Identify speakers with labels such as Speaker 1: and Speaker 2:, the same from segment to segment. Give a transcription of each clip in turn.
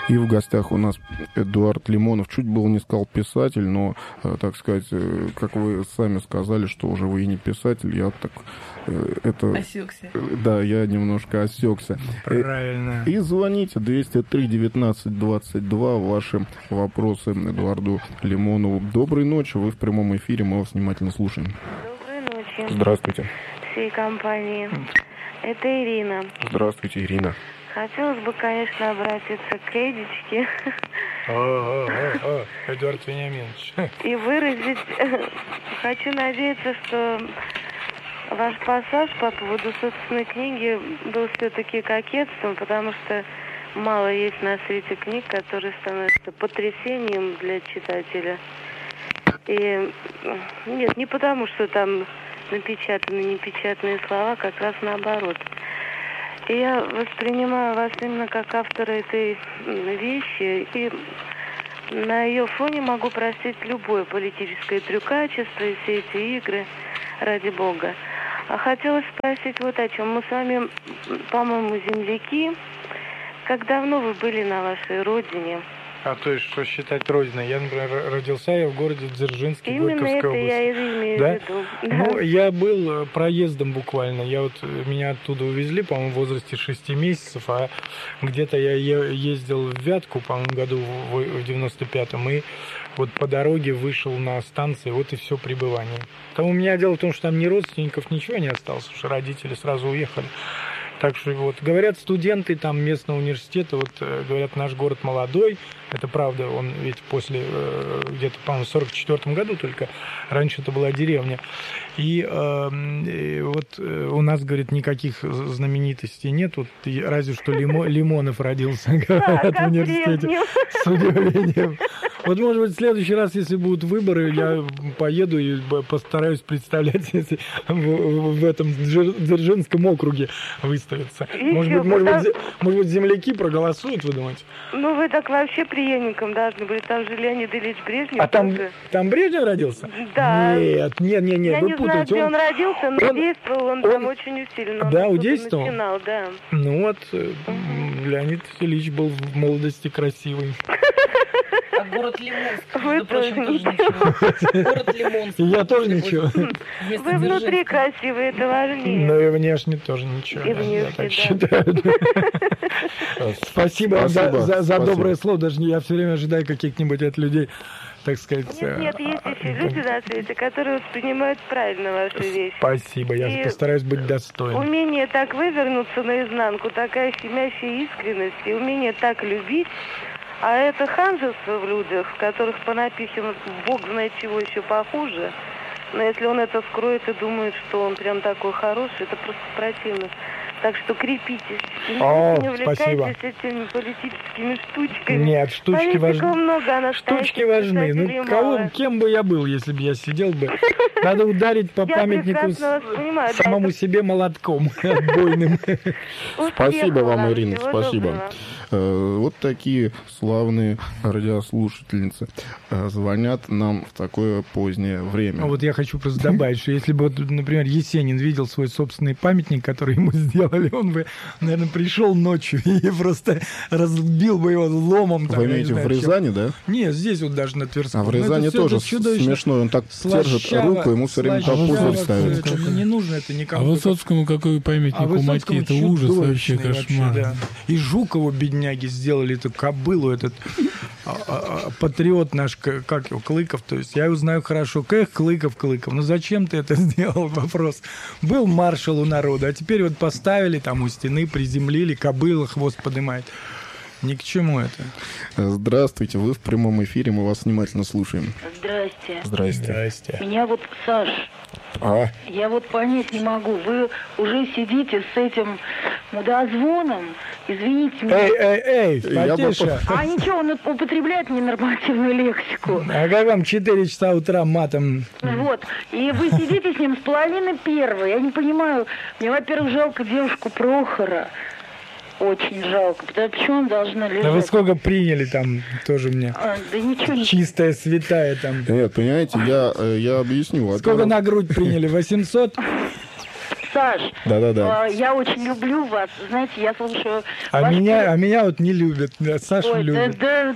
Speaker 1: И в гостях у нас Эдуард Лимонов. Чуть было не сказал писатель, но, так сказать, как вы сами сказали, что уже вы и не писатель, я так...
Speaker 2: Осекся.
Speaker 1: Да, я немножко осекся.
Speaker 3: Правильно.
Speaker 1: И звоните 203-19-22. Ваши вопросы Эдуарду Лимонову. Доброй ночи, вы в прямом эфире, мы вас внимательно слушаем.
Speaker 4: Доброй ночи.
Speaker 1: Здравствуйте.
Speaker 4: Всей компании. Это Ирина.
Speaker 1: Здравствуйте, Ирина.
Speaker 4: Хотелось бы, конечно, обратиться к Эдичке
Speaker 3: Эдуард Вениаминович.
Speaker 4: и выразить... Хочу надеяться, что ваш пассаж по поводу собственной книги был все-таки кокетством, потому что мало есть на свете книг, которые становятся потрясением для читателя. И нет, не потому, что там напечатаны непечатанные слова, как раз наоборот. И я воспринимаю вас именно как автора этой вещи, и на ее фоне могу простить любое политическое трюкачество и все эти игры, ради бога. А хотелось спросить вот о чем. Мы с вами, по-моему, земляки. Как давно вы были на вашей родине?
Speaker 3: А то есть, что считать родиной? Я, например, родился в городе Дзержинске,
Speaker 4: Именно
Speaker 3: Горьковской
Speaker 4: это
Speaker 3: области.
Speaker 4: я и имею в
Speaker 3: Да?
Speaker 4: виду.
Speaker 3: Ну, я был проездом буквально. Меня оттуда увезли, по-моему, в возрасте 6 месяцев, а где-то я ездил в Вятку, по-моему, году в 95-м, и вот по дороге вышел на станции, вот и все пребывание. Там у меня дело в том, что там ни родственников, ничего не осталось, потому что родители сразу уехали. Так что вот, говорят, студенты там местного университета, вот говорят, наш город молодой, это правда, он ведь после, где-то, по-моему, в 44-м году только, раньше это была деревня. И вот у нас, говорит, никаких знаменитостей нет, вот разве что Лимонов родился, говорят, в университете, с удивлением. Вот, может быть, в следующий раз, если будут выборы, я поеду и постараюсь представлять, если в этом Дзержинском округе выставиться. Может быть, земляки проголосуют, вы думаете?
Speaker 4: Ну, вы так вообще преемником должны были. Там же Леонид Ильич Брежнев.
Speaker 3: А там Брежнев родился?
Speaker 4: Да.
Speaker 3: Нет,
Speaker 4: Я
Speaker 3: вы
Speaker 4: не знаю,
Speaker 3: путаете.
Speaker 4: где он родился, но действовал он там очень усиленно.
Speaker 3: Да,
Speaker 4: Он
Speaker 3: удействовал?
Speaker 4: начинал, да.
Speaker 3: Ну вот, Леонид Ильич был в молодости красивый.
Speaker 2: А город Лимонск,
Speaker 4: Вы
Speaker 2: между прочим,
Speaker 4: тоже
Speaker 2: тоже ничего. Город Лимонск.
Speaker 3: Я тоже ничего.
Speaker 2: Вместо
Speaker 4: Вы внутри
Speaker 2: Дзержинска.
Speaker 4: красивые, это важнее.
Speaker 3: Ну и внешне тоже ничего.
Speaker 4: И
Speaker 3: Я
Speaker 4: внешне,
Speaker 3: так
Speaker 4: да.
Speaker 3: считаю. Спасибо вам за
Speaker 1: Спасибо.
Speaker 3: доброе слово. Даже я все время ожидаю каких-нибудь от людей, так сказать.
Speaker 4: Нет, есть еще люди на свете, которые воспринимают правильно ваши вещи.
Speaker 3: Спасибо, я
Speaker 4: И
Speaker 3: постараюсь быть достойным.
Speaker 4: Умение так вывернуться наизнанку, такая щемящая искренность, и умение так любить, а это ханжество в людях, в которых понапихивают бог знает чего еще похуже. Но если он это скроет и думает, что он прям такой хороший, это просто противно. Так что крепитесь. И не увлекайтесь этими политическими штучками.
Speaker 3: Нет, штучки
Speaker 4: Политиков
Speaker 3: важны.
Speaker 4: много, а настоящих
Speaker 3: Штучки важны.
Speaker 4: писателей
Speaker 3: Ну,
Speaker 4: мало.
Speaker 3: кем бы я был, если бы я сидел бы? Надо ударить по
Speaker 4: Я
Speaker 3: памятнику
Speaker 4: прекрасно вас понимаю, да,
Speaker 3: самому
Speaker 4: это
Speaker 3: себе молотком отбойным.
Speaker 1: Спасибо вам, Ирина,
Speaker 4: всего
Speaker 1: спасибо.
Speaker 4: доброго.
Speaker 1: Вот такие славные радиослушательницы звонят нам в такое позднее время.
Speaker 3: А вот я хочу просто добавить, что если бы, вот, например, Есенин видел свой собственный памятник, который ему сделали, он бы, наверное, пришел ночью и просто разбил бы его ломом.
Speaker 1: Вы имеете в Рязани, да?
Speaker 3: Нет, здесь вот даже на Тверском.
Speaker 1: А в Рязани тоже смешно, он так держит руку, ему все время по пузырь ставит.
Speaker 3: Не нужно это
Speaker 5: А
Speaker 3: никому.
Speaker 5: Высоцкому какой памятник у Мати, это ужас вообще, кошмар.
Speaker 3: Да. И Жукову, бедняги, сделали эту кобылу, этот патриот наш, как его, Клыков, то есть я его знаю хорошо. Клыков. Ну зачем ты это сделал? Вопрос. Был маршал у народа, а теперь вот поставили там у стены, приземлили, кобыла хвост поднимает. Ни к чему это.
Speaker 1: Здравствуйте, вы в прямом эфире, мы вас внимательно слушаем.
Speaker 6: Здрасте.
Speaker 1: Здрасте.
Speaker 6: Меня вот Саш. Я вот понять не могу. Вы уже сидите с этим мудозвоном. Извините меня.
Speaker 3: Эй, потише.
Speaker 6: А ничего, он употребляет ненормативную лексику.
Speaker 3: А как вам 4 часа утра матом?
Speaker 6: Вот. И вы сидите с ним с половины первого. Я не понимаю. Мне, во-первых, жалко девушку Прохора. Очень жалко. Почему он должна лежать?
Speaker 3: Да вы сколько приняли там тоже мне?
Speaker 6: Да ничего не...
Speaker 3: Чистая, святая там.
Speaker 1: Нет, понимаете, я объясню.
Speaker 3: Сколько на грудь приняли? 800?
Speaker 6: Саш,
Speaker 1: Да-да-да.
Speaker 6: Я очень люблю вас. Знаете, я слушаю...
Speaker 3: А меня вот не любят. Сашу любят.
Speaker 6: Да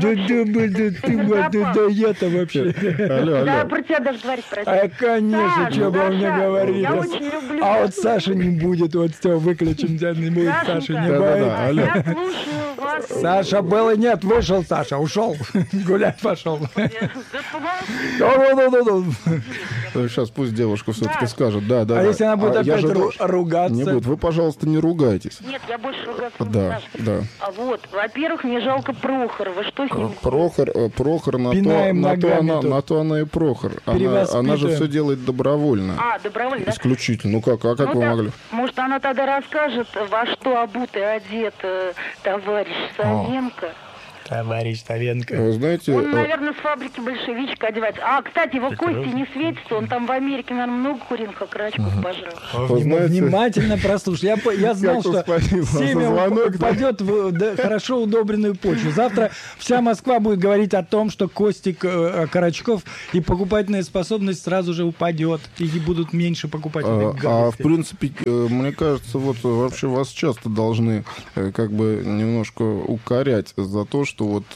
Speaker 3: я-то вообще.
Speaker 6: Да, про тебя даже говорить просить.
Speaker 3: А, конечно, что бы он мне говорил.
Speaker 6: Я очень люблю
Speaker 3: А
Speaker 6: вас.
Speaker 3: вот Саша не будет, вот все, выключим, не будет Саши, не
Speaker 1: Да-да-да,
Speaker 3: будет.
Speaker 1: алло.
Speaker 6: Я слушаю вас.
Speaker 3: Саша был и нет, вышел Саша, ушел, гулять пошел.
Speaker 6: Да помолчи.
Speaker 1: Сейчас пусть девушка все-таки скажет. Да.
Speaker 3: А если она будет опять ругаться?
Speaker 1: Не будет. Вы, пожалуйста, не ругайтесь.
Speaker 6: Нет, я больше ругаться не
Speaker 1: Да,
Speaker 6: буду.
Speaker 1: да.
Speaker 6: А вот, во-первых, мне жалко Прохорова. Что с ним?
Speaker 1: Прохор
Speaker 3: Пинаем ногами тут.
Speaker 1: на то она и Прохор. Она
Speaker 3: Перевоспитываем.
Speaker 1: же все делает добровольно.
Speaker 6: Добровольно, да?
Speaker 1: Исключительно. Ну как вы
Speaker 6: да,
Speaker 1: могли?
Speaker 6: Может, она тогда расскажет, во что обут и одет товарищ Савенко.
Speaker 3: Товарищ Савенко.
Speaker 1: Вы знаете...
Speaker 6: Он, наверное, с фабрики большевичка одевается. А, кстати, его кости не светятся. Он там в Америке, наверное, много куриных окорочков пожрал.
Speaker 3: Внимательно прослушай. Я знал, что семя упадет в хорошо удобренную почву. Завтра вся Москва будет говорить о том, что кости окорочков и покупательная способность сразу же упадет. И будут меньше покупать этой гадости.
Speaker 1: В принципе, мне кажется, вот вообще вас часто должны как бы немножко укорять за то, что вот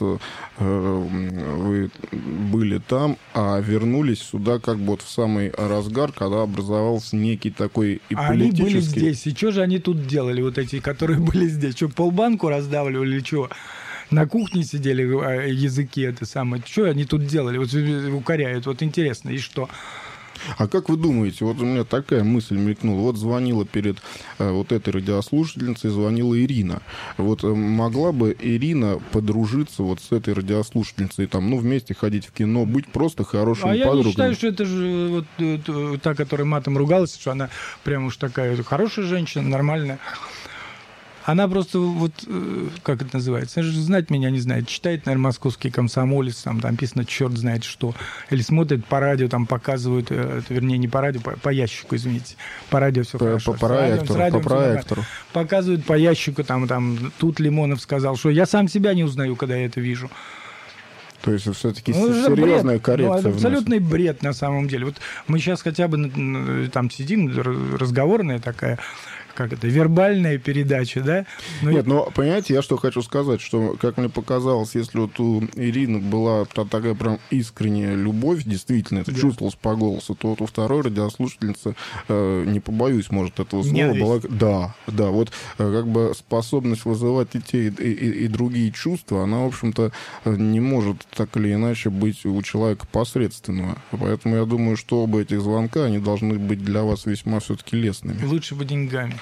Speaker 1: вы были там, а вернулись сюда как бы вот в самый разгар, когда образовался некий такой и
Speaker 3: они
Speaker 1: политический...
Speaker 3: были здесь. И что же они тут делали, вот эти, которые были здесь? Что, полбанку раздавливали или что? На кухне сидели языки это самое. Что они тут делали? Вот укоряют. Вот интересно. И что?
Speaker 1: А как вы думаете, вот у меня такая мысль мелькнула. Вот звонила перед вот этой радиослушательницей, звонила Ирина. Вот могла бы Ирина подружиться вот с этой радиослушательницей, там, ну, вместе ходить в кино, быть просто хорошими подругами?
Speaker 3: Я не считаю, что это же вот та, которая матом ругалась, что она прям уж такая хорошая женщина, нормальная. Она просто вот, как это называется, она же знать меня не знает. Читает, наверное, «Московский комсомолец», там написано черт знает что. Или смотрит по радио, там показывают, вернее, не по радио, по ящику, извините. По радио все хорошо.
Speaker 1: По проектору.
Speaker 3: Показывают по ящику, там тут Лимонов сказал, что я сам себя не узнаю, когда я это вижу.
Speaker 1: То есть все-таки серьезная коррекция.
Speaker 3: Это абсолютный бред на самом деле. Вот мы сейчас хотя бы там сидим, разговорная такая, как это, вербальная передача, да?
Speaker 1: Нет, но, понимаете, я что хочу сказать, что, как мне показалось, если вот у Ирины была такая прям искренняя любовь, действительно, это чувствовалось по голосу, то вот у второй радиослушательницы, не побоюсь, может, этого слова, была... Да, вот как бы способность вызывать и те, и другие чувства, она, в общем-то, не может так или иначе быть у человека посредственного. Поэтому я думаю, что оба этих звонка, они должны быть для вас весьма все-таки лестными.
Speaker 3: Лучше бы деньгами.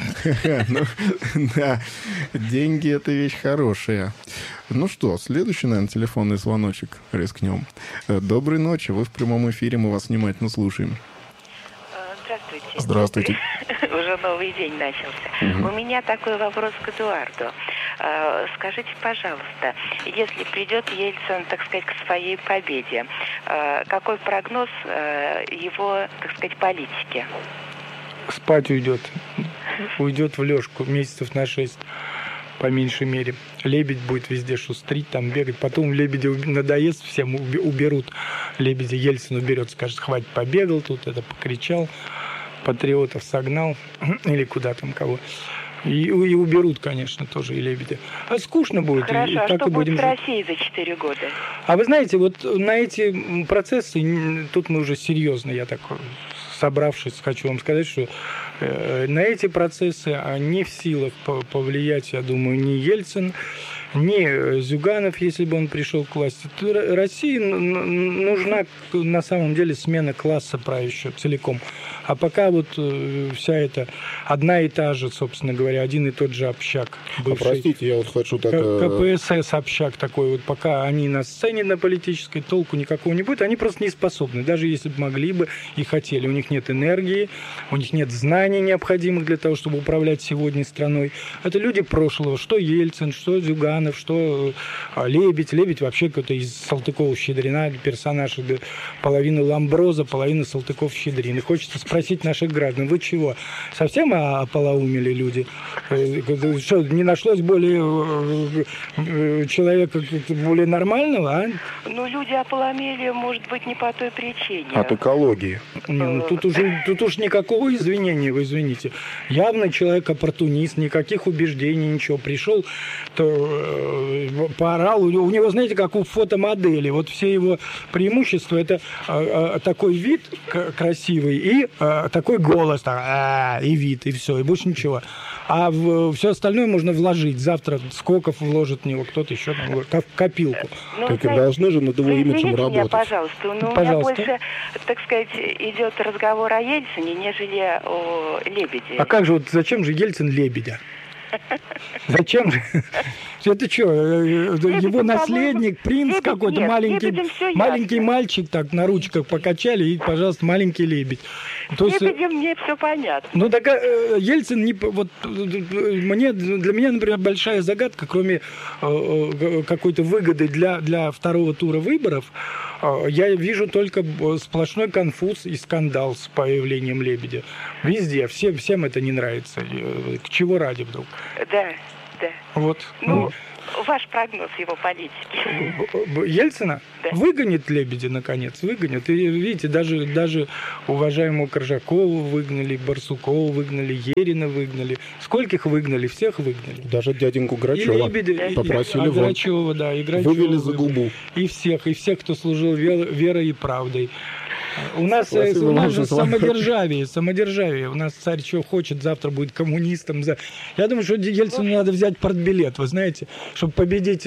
Speaker 1: Да, деньги — это вещь хорошая. Ну что, следующий, наверное, телефонный звоночек рискнем. Доброй ночи, вы в прямом эфире, мы вас внимательно слушаем.
Speaker 7: Здравствуйте.
Speaker 1: Здравствуйте.
Speaker 7: Уже новый день начался. У меня такой вопрос к Эдуарду. Скажите, пожалуйста, если придет Ельцин, так сказать, к своей победе, какой прогноз его, так сказать, политики?
Speaker 3: Спать уйдет. Уйдет в лёжку месяцев на 6, по меньшей мере. Лебедь будет везде шустрить, там бегать. Потом Лебедя надоест, всем уберут. Лебедя Ельцин уберет, скажет, хватит, побегал тут, это покричал, патриотов согнал, или куда там кого. И уберут, конечно, тоже и Лебедя. А скучно будет.
Speaker 7: Хорошо,
Speaker 3: и
Speaker 7: а
Speaker 3: так
Speaker 7: что
Speaker 3: и будем
Speaker 7: будет в России за 4 года?
Speaker 3: А вы знаете, вот на эти процессы, тут мы уже серьезно, я так собравшись, хочу вам сказать, что на эти процессы не в силах повлиять, я думаю, ни Ельцин, ни Зюганов, если бы он пришел к власти. России нужна на самом деле смена класса правящего целиком. А пока вот вся эта одна и та же, собственно говоря, один и тот же общак. Бывший,
Speaker 1: простите, я вот хочу так...
Speaker 3: КПСС общак такой, вот пока они на сцене на политической, толку никакого не будет, они просто не способны. Даже если бы могли бы и хотели. У них нет энергии, у них нет знаний необходимых для того, чтобы управлять сегодня страной. Это люди прошлого. Что Ельцин, что Зюганов, что Лебедь. Лебедь вообще какой-то из Салтыкова-Щедрина персонаж. Половина Ламброза, половина Салтыков-Щедрин. И хочется спросить, спросить наших граждан, вы чего, совсем ополоумели люди? Что, не нашлось более человека более нормального, а?
Speaker 7: Ну, люди ополомели, может быть, не по той причине.
Speaker 1: От экологии.
Speaker 3: Не, ну тут уж никакого извинения, вы извините. Явно человек оппортунист, никаких убеждений, ничего. Пришел, то поорал. У него, знаете, как у фотомодели. Вот все его преимущества — это такой вид красивый и такой голос, и вид, и все, и больше ничего. А все остальное можно вложить. Завтра сколько вложит в него кто-то еще там, в копилку.
Speaker 7: Ну,
Speaker 1: так и должны же над его имиджем работать.
Speaker 7: Меня, пожалуйста. Ну, у меня больше, так сказать, идет разговор о Ельцине, нежели о Лебеде.
Speaker 3: А как же, вот зачем же Ельцин Лебедя? Зачем же? Это что, его наследник, принц какой-то, маленький мальчик, так на ручках покачали, и, пожалуйста, маленький лебедь.
Speaker 7: То есть, мне все понятно.
Speaker 3: Ну, так Ельцин, вот, для меня, например, большая загадка, кроме какой-то выгоды для второго тура выборов, я вижу только сплошной конфуз и скандал с появлением Лебедя. Везде, всем это не нравится. К чего ради вдруг?
Speaker 7: Да.
Speaker 3: Вот.
Speaker 7: Ну, ваш прогноз его политики.
Speaker 3: Ельцина?
Speaker 7: Да.
Speaker 3: Выгонит Лебедя, наконец, выгонит. И видите, даже уважаемого Коржакова выгнали, Барсукова выгнали, Ерина выгнали. Скольких выгнали? Всех выгнали.
Speaker 1: Даже дяденьку Грачева попросили
Speaker 3: Грачева, да, и Грачева
Speaker 1: вывели за губу.
Speaker 3: И всех, кто служил верой и правдой. У нас же самодержавие. У нас царь что хочет, завтра будет коммунистом. Я думаю, что Ельцину надо взять партбилет, вы знаете, чтобы победить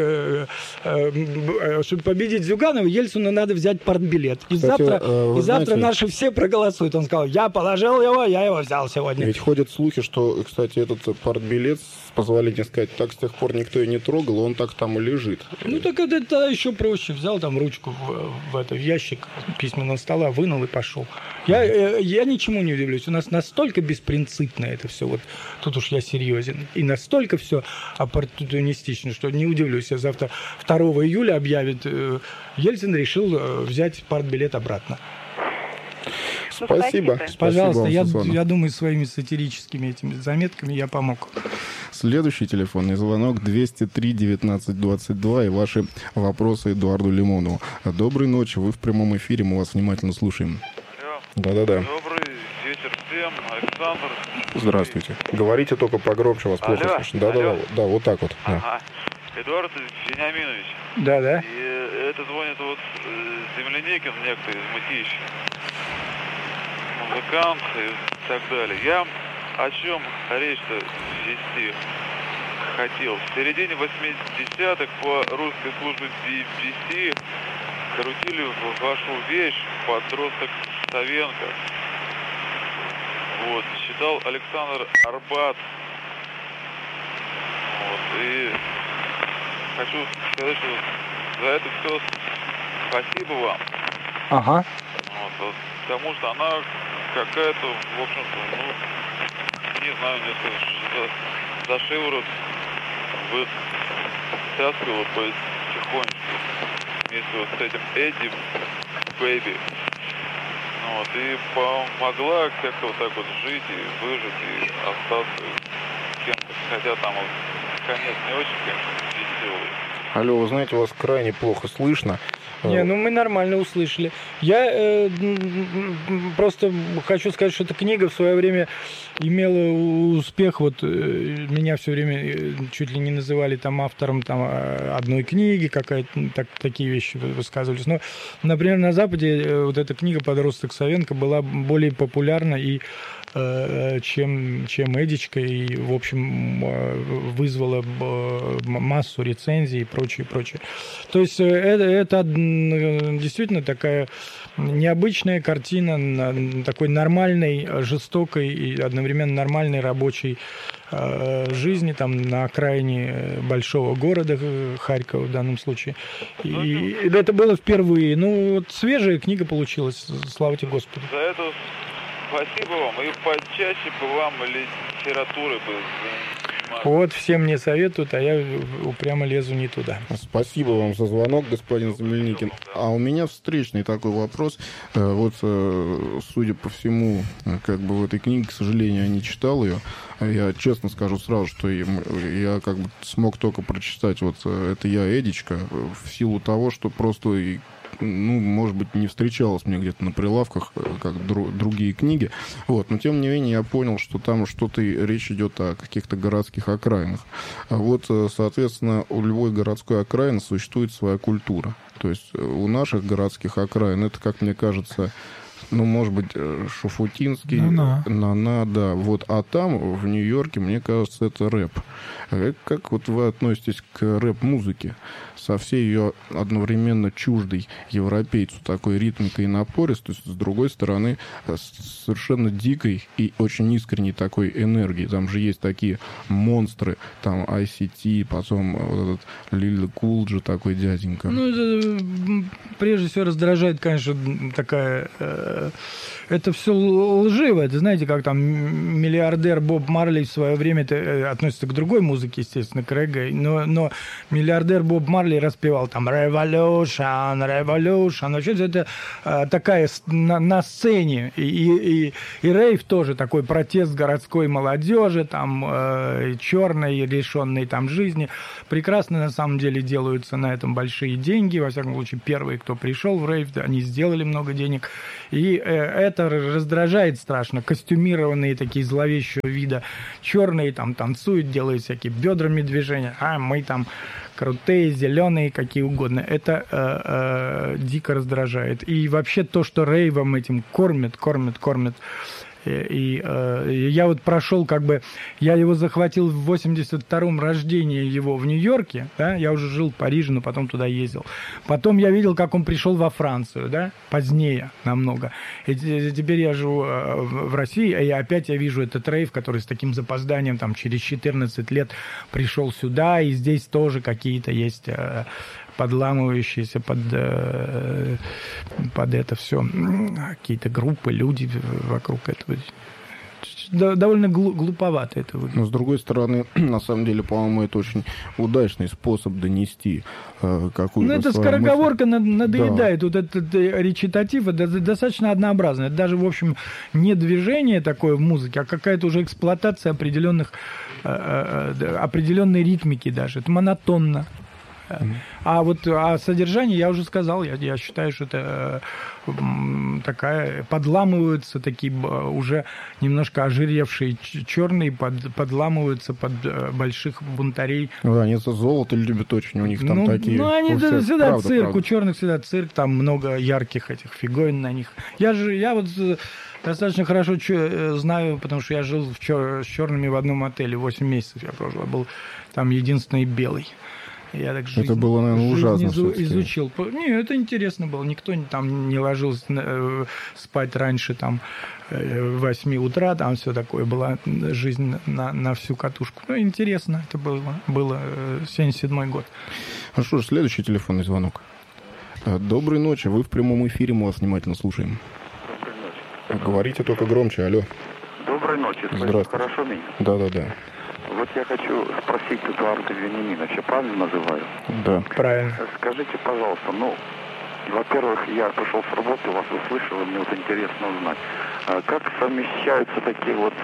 Speaker 3: Зюганова, Ельцину надо взять партбилет. И завтра наши все проголосуют. Он сказал, я положил его, я его взял сегодня.
Speaker 1: Ведь ходят слухи, что, кстати, этот партбилет, с позволения сказать, так с тех пор никто и не трогал, он так там и лежит.
Speaker 3: Ну так это еще проще. Взял там ручку в ящик письменного стола, вынул и пошел. Я ничему не удивлюсь. У нас настолько беспринципно это все. Вот тут уж я серьезен. И настолько все оппортунистично, что не удивлюсь. Я завтра 2 июля объявит. Ельцин решил взять партбилет обратно.
Speaker 1: Спасибо.
Speaker 3: Пожалуйста, я думаю, своими сатирическими этими заметками я помог.
Speaker 1: Следующий телефонный звонок 203-19-22 и ваши вопросы Эдуарду Лимонову. Доброй ночи, вы в прямом эфире, мы вас внимательно слушаем.
Speaker 8: Алло.
Speaker 1: Да-да-да.
Speaker 8: Добрый вечер всем, Александр.
Speaker 1: Здравствуйте. Говорите только погромче, вас плохо слышно. Да, вот так вот.
Speaker 8: Ага. Эдуард Вениаминович.
Speaker 3: Да.
Speaker 8: И это звонит вот Земляникин некто из Мытищи. Музыкант и так далее. Я о чем речь-то вести хотел. В середине 80-х по русской службе BBC крутили вашу вещь «Подросток Савенко». Вот. Читал Александр Арбат. Вот. И хочу сказать, что за это все спасибо вам.
Speaker 3: Ага.
Speaker 8: Вот, потому что она какая-то, в общем-то, не знаю, несколько за шиворот вытаскивала потихонечку вместе вот с этим Эдди Бэйби. Вот, и помогла как-то вот так вот жить и выжить, и остаться кем-то, хотя там вот конец не очень, конечно, веселый.
Speaker 1: Алло, вы знаете, вас крайне плохо слышно.
Speaker 3: Не, мы нормально услышали. Я просто хочу сказать, что эта книга в свое время имела успех. Вот меня все время чуть ли не называли там автором одной книги, такие вещи высказывались. Но, например, на Западе вот эта книга «Подросток Савенко» была более популярна чем Эдичка, и, в общем, вызвала массу рецензий и прочее. То есть это действительно такая необычная картина такой нормальной, жестокой и одновременно нормальной рабочей жизни там на окраине большого города, Харькова в данном случае. И это было впервые. Ну, вот свежая книга получилась, слава тебе Господу.
Speaker 8: За это спасибо вам, и почаще бы вам литературой бы
Speaker 3: Вот все мне советуют, а я упрямо лезу не туда.
Speaker 1: Спасибо вам за звонок, господин Земельникин. А у меня встречный такой вопрос. Вот, судя по всему, как бы в этой книге, к сожалению, я не читал ее. Я честно скажу сразу, что я как бы смог только прочитать вот «Это я, Эдичка», в силу того, что просто... ну, может быть, не встречалось мне где-то на прилавках, как другие книги. Вот. Но, тем не менее, я понял, что там что-то речь идет о каких-то городских окраинах. А вот, соответственно, у любой городской окраины существует своя культура. То есть у наших городских окраин это, как мне кажется... Ну, может быть, Шуфутинский, Нана, да. Вот. А там, в Нью-Йорке, мне кажется, это рэп. Как вот вы относитесь к рэп-музыке? Со всей ее одновременно чуждой европейцу такой ритмикой и напористостью, с другой стороны, совершенно дикой и очень искренней такой энергией. Там же есть такие монстры, там ICT, потом вот этот Лил Кулджи такой дяденька.
Speaker 3: Ну, это, прежде всего, раздражает, конечно, такая... Это все лживо. Это, знаете, как там миллиардер Боб Марли в свое время относится к другой музыке, естественно, к реггаe, но миллиардер Боб Марли распевал там Revolution, Revolution. Вообще это такая на сцене. И рейв тоже такой протест городской молодежи, там черной, лишенной там жизни. Прекрасно на самом деле делаются на этом большие деньги. Во всяком случае, первые, кто пришел в рейв, они сделали много денег. И это раздражает страшно. Костюмированные такие зловещего вида. Черные там танцуют, делают всякие бедрами движения. А мы там крутые, зеленые, какие угодно. Это дико раздражает. И вообще то, что рейвом этим кормят. И я вот прошел, как бы, я его захватил в 82-м рождении его в Нью-Йорке, да, я уже жил в Париже, но потом туда ездил. Потом я видел, как он пришел во Францию, да, позднее намного. И теперь я живу в России, и опять я вижу этот рейв, который с таким запозданием, там, через 14 лет пришел сюда, и здесь тоже какие-то есть... подламывающиеся под это все какие-то группы, люди вокруг этого. Довольно глуповато это выглядит.
Speaker 1: Но, с другой стороны, на самом деле, по-моему, это очень удачный способ донести какую-то...
Speaker 3: Ну, это скороговорка надоедает. Да. Вот этот речитатив, это достаточно однообразно. Это даже, в общем, не движение такое в музыке, а какая-то уже эксплуатация определенной ритмики даже. Это монотонно. А вот о содержании я уже сказал. Я считаю, что это такая... Подламываются такие уже немножко ожиревшие черные, подламываются под больших бунтарей.
Speaker 1: Да, они за золото любят очень. У них там такие...
Speaker 3: Ну, они всегда цирк. У черных всегда цирк. Там много ярких этих фиговин на них. Я вот... Достаточно хорошо знаю, потому что я жил с черными в одном отеле. 8 месяцев я прожил. Был там единственный белый. Я так
Speaker 1: это было, наверное, ужасно.
Speaker 3: Изучил. Не, это интересно было. Никто там не ложился спать раньше там, 8 утра. Там все такое. Была жизнь на всю катушку. Ну, интересно это было 77-й год.
Speaker 1: Ну что ж, следующий телефонный звонок. Доброй ночи. Вы в прямом эфире. Мы вас внимательно слушаем.
Speaker 9: Доброй ночи.
Speaker 1: Говорите только громче. Алло.
Speaker 9: Доброй ночи.
Speaker 1: Здравствуйте.
Speaker 9: Хорошо меня?
Speaker 1: Да.
Speaker 9: Вот я хочу спросить Эдуарда Вениаминовича, правильно называю?
Speaker 1: Да.
Speaker 3: Правильно.
Speaker 9: Скажите, пожалуйста, во-первых, я пришел с работы, вас услышал, и мне вот интересно узнать, как совмещаются такие вот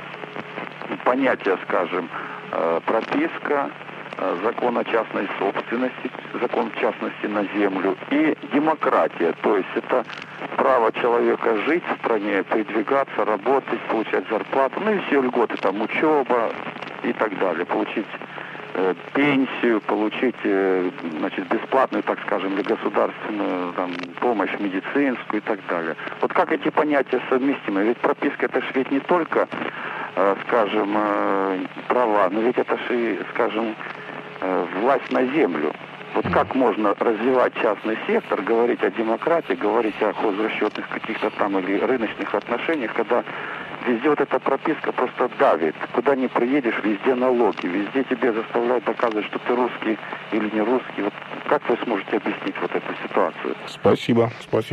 Speaker 9: понятия, скажем, прописка, закон о частной собственности, закон в частности на землю, и демократия, то есть это право человека жить в стране, передвигаться, работать, получать зарплату, ну и все льготы, там учеба и так далее, получить пенсию, получить, бесплатную, так скажем, или государственную помощь медицинскую и так далее. Вот как эти понятия совместимы? Ведь прописка это ж ведь не только, скажем, права, но ведь это же и, скажем, власть на землю. Вот как можно развивать частный сектор, говорить о демократии, говорить о хозрасчетных каких-то там или рыночных отношениях, когда везде вот эта прописка просто давит. Куда ни приедешь, везде налоги, везде тебе заставляют доказывать, что ты русский или не русский. Вот как вы сможете объяснить вот эту ситуацию?
Speaker 1: Спасибо.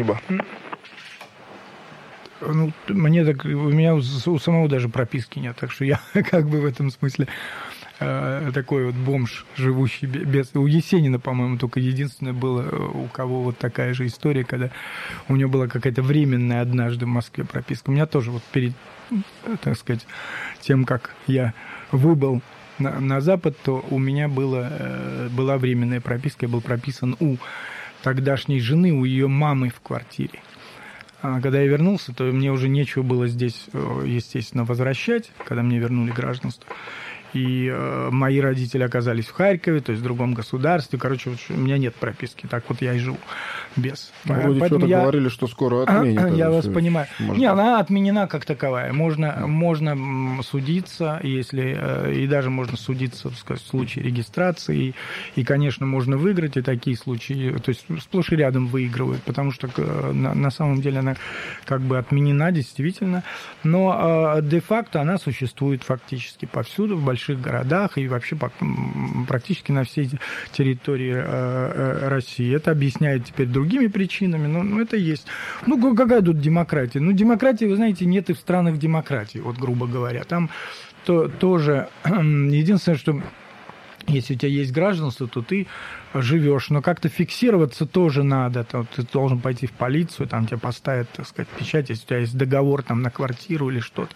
Speaker 3: Ну, у меня у самого даже прописки нет, так что я как бы в этом смысле такой вот бомж, живущий без... У Есенина, по-моему, только единственное было, у кого вот такая же история, когда у него была какая-то временная однажды в Москве прописка. У меня тоже вот перед, так сказать, тем, как я выбыл на Запад, то у меня была временная прописка, я был прописан у тогдашней жены, у ее мамы в квартире. А когда я вернулся, то мне уже нечего было здесь, естественно, возвращать, когда мне вернули гражданство. И мои родители оказались в Харькове, то есть в другом государстве. Короче, у меня нет прописки. Так вот я и живу без.
Speaker 1: Вроде что-то говорили, что скоро отменят.
Speaker 3: Я вас понимаю. Не, она отменена как таковая. Можно судиться, если и даже можно судиться, так сказать, в случае регистрации. И, конечно, можно выиграть, и такие случаи, то есть сплошь и рядом выигрывают, потому что на самом деле она как бы отменена действительно. Но де-факто она существует фактически повсюду, в больших городах и вообще практически на всей территории России. Это объясняет теперь другими причинами, но это есть. Ну, какая тут демократия? Ну, демократии, вы знаете, нет и в странах демократии, вот грубо говоря. Там тоже единственное, что если у тебя есть гражданство, то ты живешь, но как-то фиксироваться тоже надо. Ты должен пойти в полицию, там тебе поставят, так сказать, печать, если у тебя есть договор там на квартиру или что-то.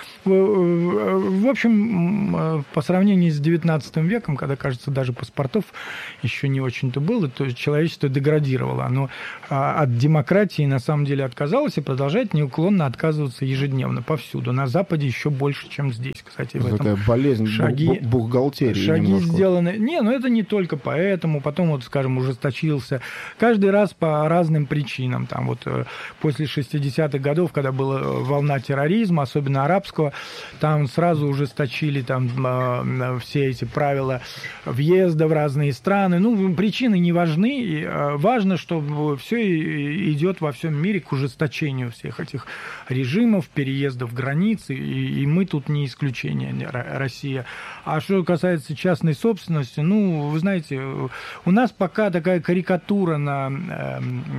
Speaker 3: В общем, по сравнению с XIX веком, когда, кажется, даже паспортов еще не очень-то было, то человечество деградировало. Оно от демократии на самом деле отказалось и продолжает неуклонно отказываться ежедневно повсюду. На Западе еще больше, чем здесь, кстати. В этом
Speaker 1: такая болезнь бухгалтерии.
Speaker 3: Шаги
Speaker 1: немножко
Speaker 3: сделаны. Не, но это не только поэтому. Потом, вот, скажем, ужесточился. Каждый раз по разным причинам. Там вот после 60-х годов, когда была волна терроризма, особенно арабского, там сразу ужесточили там все эти правила въезда в разные страны. Ну, причины не важны. Важно, что все идет во всем мире к ужесточению всех этих режимов, переездов границ, и мы тут не исключение, Россия. А что касается частной собственности, ну, вы знаете, у нас пока такая карикатура на...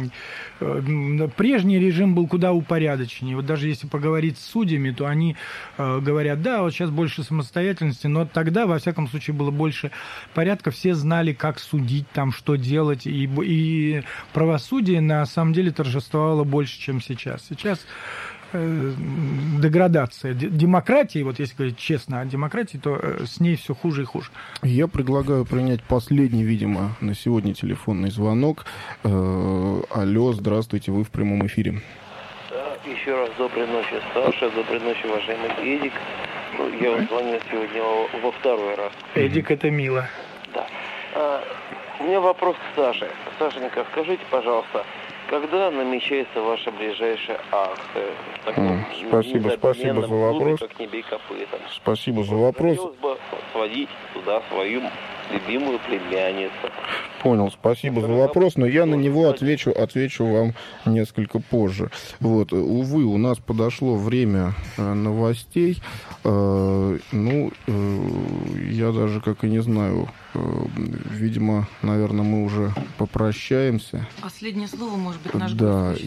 Speaker 3: Прежний режим был куда упорядоченнее. Вот даже если поговорить с судьями, то они говорят, да, вот сейчас больше самостоятельности, но тогда, во всяком случае, было больше порядка, все знали, как судить, там, что делать, и правосудие, на самом деле, торжествовало больше, чем сейчас. Сейчас деградация демократии, вот если говорить честно о демократии, то с ней все хуже и хуже.
Speaker 1: Я предлагаю принять последний, видимо, на сегодня телефонный звонок. Алло, здравствуйте, вы в прямом эфире.
Speaker 10: Да, еще раз доброй ночи, Саша, доброй ночи, уважаемый Эдик. Ну, я вам звоню сегодня во второй раз.
Speaker 3: Эдик, это мило.
Speaker 10: Да. У меня вопрос к Саше. Сашенька, скажите, пожалуйста, когда намечается ваша ближайшая акция?
Speaker 1: Спасибо за вопрос.
Speaker 10: Как не бей копытом.
Speaker 1: Спасибо за вопрос.
Speaker 10: Хотелось бы сводить туда свою любимую племянницу.
Speaker 1: Понял, спасибо за вопрос, но я на него отвечу вам несколько позже. Вот, увы, у нас подошло время новостей. Я даже как и не знаю. Видимо, наверное, мы уже попрощаемся.
Speaker 2: Последнее слово, может быть, наш
Speaker 1: гость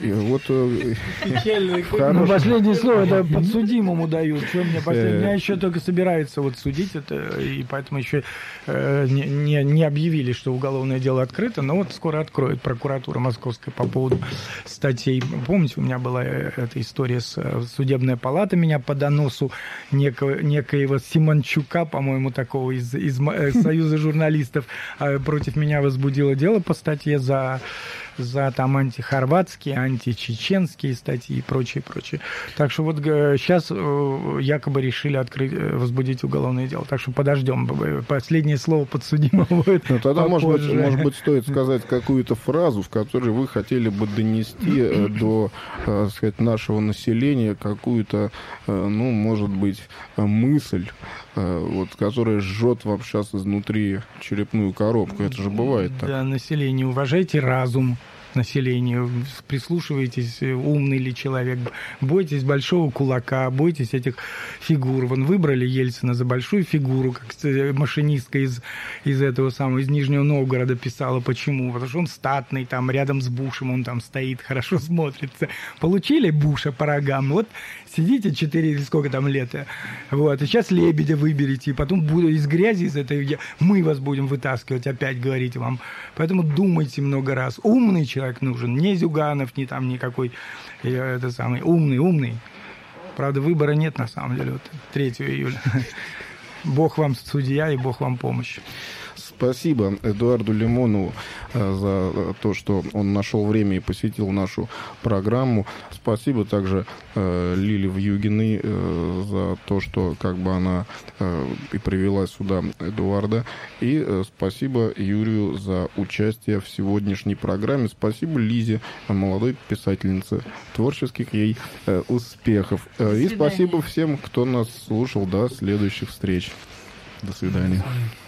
Speaker 2: сказать.
Speaker 3: Последнее слово это подсудимому дают. Что мне последнее? Меня еще только собирается вот судить это, и поэтому еще не объявили, что уголовное дело открыто, но вот скоро откроет прокуратура московская по поводу статей. Помните, у меня была эта история с судебная палата меня по доносу некоего Симончука, по-моему, такого из Союза журналистов, против меня возбудило дело по статье за там антихорватские, античеченские статьи и прочее. Так что вот сейчас якобы решили возбудить уголовное дело. Так что подождем. Последнее слово подсудимого будет.
Speaker 1: Ну, тогда, может быть, стоит сказать какую-то фразу, в которой вы хотели бы донести до, так сказать, нашего населения какую-то, может быть, мысль, вот, которая жжет вам сейчас изнутри черепную коробку. Это же бывает так.
Speaker 3: Да, население, уважайте разум. населению. Прислушивайтесь, умный ли человек. Бойтесь большого кулака, бойтесь этих фигур. Вон выбрали Ельцина за большую фигуру, как машинистка из этого самого, из Нижнего Новгорода писала. Почему? Потому что он статный, там рядом с Бушем он там стоит, хорошо смотрится. Получили Буша по рогам, вот сидите 4 или сколько там лет, вот, и сейчас Лебедя выберете, и потом буду из грязи, из этой, мы вас будем вытаскивать, опять говорить вам. Поэтому думайте много раз. Умный человек нужен, не Зюганов, не там никакой, это самый, умный. Правда, выбора нет на самом деле, вот 3 июля. Бог вам судья и Бог вам помощь.
Speaker 1: Спасибо Эдуарду Лимонову за то, что он нашел время и посетил нашу программу. Спасибо также Лиле Вьюгиной за то, что как бы она и привела сюда Эдуарда. И спасибо Юрию за участие в сегодняшней программе. Спасибо Лизе, молодой писательнице. Творческих ей успехов. И спасибо всем, кто нас слушал. До следующих встреч. До свидания.